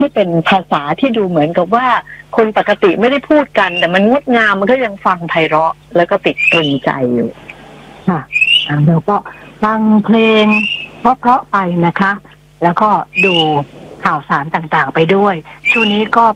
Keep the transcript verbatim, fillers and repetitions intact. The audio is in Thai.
ที่เป็นภาษาที่ดูเหมือนกับว่าคนปกติไม่ได้พูดกันแต่มันงดงามมันก็ยังฟังไพเราะแล้วก็ติดตรึงใจอยู่ค่ะเราก็ฟังเพลงเพราะๆไปนะคะแล้วก็ดูข่าวสารต่างๆไปด้วยช่วงนี้ก็